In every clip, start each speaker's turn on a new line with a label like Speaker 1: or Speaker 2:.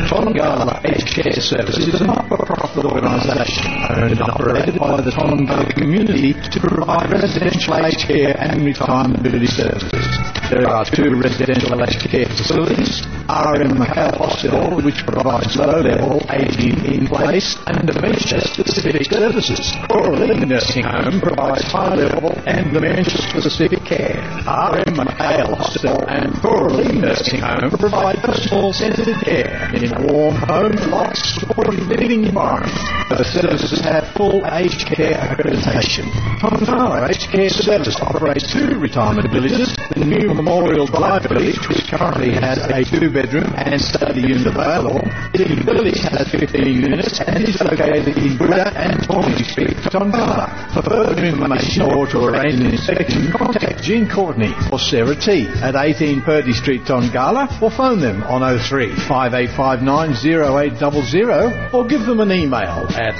Speaker 1: Tongala Aged Care Services is a not-for-profit organisation owned and operated by the Tongala community to provide residential aged care and retirement services. There are 2 residential aged care facilities, RM McHale Hospital, which provides low-level aging in place and dementia-specific services. Coralie Nursing Home provides high-level and dementia-specific care. RM McHale Hospital and Coralie Nursing Home provide personal-centred care in a warm home, light, supportive living environment. The services have full aged care accreditation. Tongala Aged Care Service operates 2 retirement villages, the new Memorial Drive Village, which currently has a 2-bedroom and study unit available. The village has 15 units and is located in Buddha and Tawny Street, Tongala. For further information or to arrange an inspection, contact Jean Courtney or Sarah T at 18 Purdy Street, Tongala, or phone them on 03 5859 0800 or give them an email at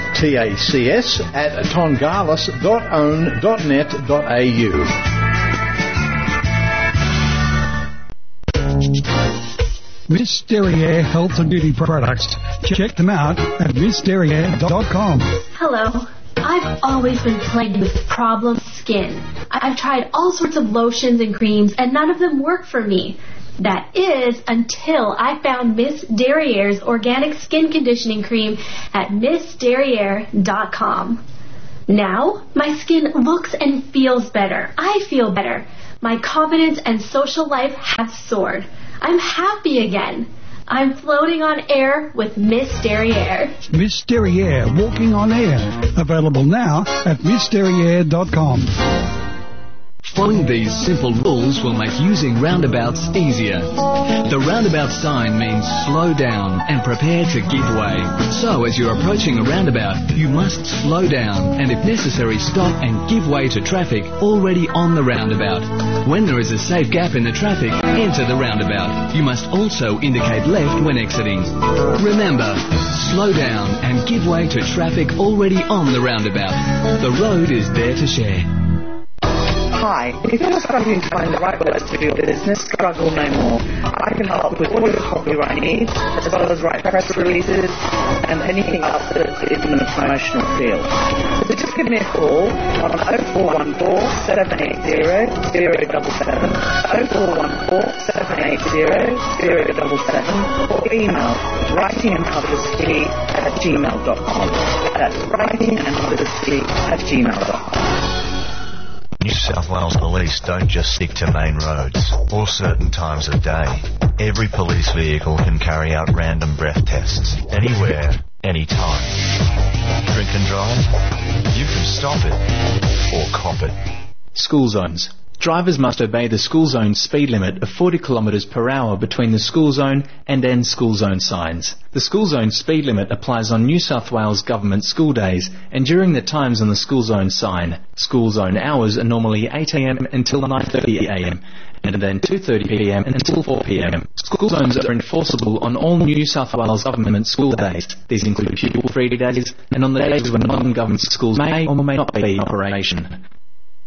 Speaker 1: tacs@tongalis.own.net.au.
Speaker 2: Miss Derriere Health and Beauty Products. Check them out at missderriere.com.
Speaker 3: Hello. I've always been plagued with problem skin. I've tried all sorts of lotions and creams, and none of them work for me. That is until I found Miss Derriere's organic skin conditioning cream at missderriere.com. Now, my skin looks and feels better. I feel better. My confidence and social life have soared. I'm happy again. I'm floating on air with Miss Derriere.
Speaker 2: Miss Derriere, walking on air. Available now at missderriere.com.
Speaker 4: Following these simple rules will make using roundabouts easier. The roundabout sign means slow down and prepare to give way. So as you're approaching a roundabout, you must slow down and if necessary stop and give way to traffic already on the roundabout. When there is a safe gap in the traffic, enter the roundabout. You must also indicate left when exiting. Remember, slow down and give way to traffic already on the roundabout. The road is there to share.
Speaker 5: Hi, if you're struggling to find the right words for your business, struggle no more. I can help with all your copyright needs, as well as write press releases and anything else that is in the promotional field. So just give me a call on 0414 780 077, 0414 780 077, or email writingandpublicity@gmail.com. That's writingandpublicity@gmail.com.
Speaker 6: New South Wales Police don't just stick to main roads or certain times of day. Every police vehicle can carry out random breath tests, anywhere, anytime. Drink and drive? You can stop it or cop it.
Speaker 7: School zones. Drivers must obey the school zone speed limit of 40 km per hour between the school zone and end school zone signs. The school zone speed limit applies on New South Wales government school days and during the times on the school zone sign. School zone hours are normally 8 a.m. until 9:30 a.m. and then 2:30 p.m. until 4 p.m. School zones are enforceable on all New South Wales government school days. These include pupil-free days and on the days when non-government schools may or may not be in operation.